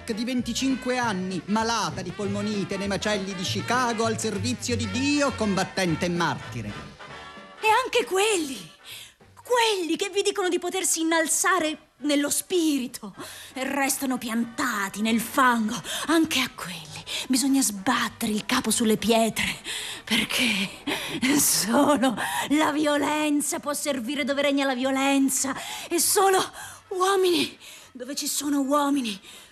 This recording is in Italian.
York di 25 anni, malata di polmonite nei macelli di Chicago al servizio di Dio, combattente e martire. E anche quelli che vi dicono di potersi innalzare nello spirito e restano piantati nel fango, anche a quelli bisogna sbattere il capo sulle pietre, perché solo la violenza può servire dove regna la violenza, e solo uomini, dove ci sono uomini,